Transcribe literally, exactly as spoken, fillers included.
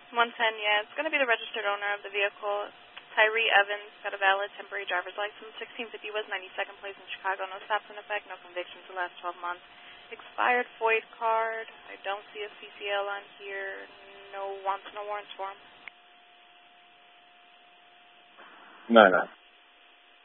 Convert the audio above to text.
one ten, yeah. It's going to be the registered owner of the vehicle. Tyree Evans, got a valid temporary driver's license. sixteen fifty was ninety-second place in Chicago. No stops in effect, no convictions the last twelve months. Expired F O I D card. I don't see a C C L on here. No wants, no warrants for him. No, no.